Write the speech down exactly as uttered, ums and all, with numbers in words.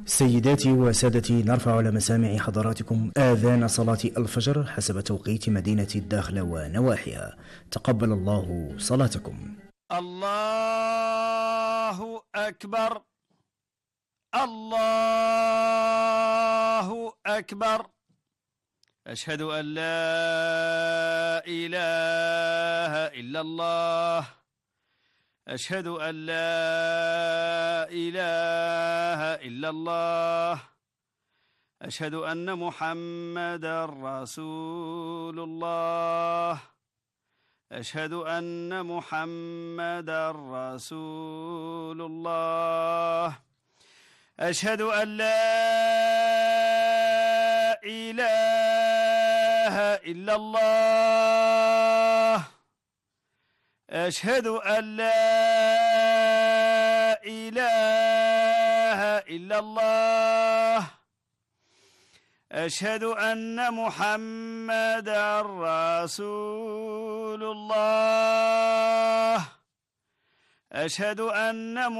سيداتي وسادتي، نرفع على مسامع حضراتكم آذان صلاة الفجر حسب توقيت مدينة الداخلة ونواحيها. تقبل الله صلاتكم. الله أكبر، الله أكبر. أشهد أن لا إله إلا الله، أشهد أن لا إله إلا الله، أشهد أن محمدا رسول الله، أشهد أن محمدا رسول الله، أشهد أن لا إله إلا الله، أشهد أن لا إله إلا الله، أشهد أن محمدا رسول الله، أشهد أن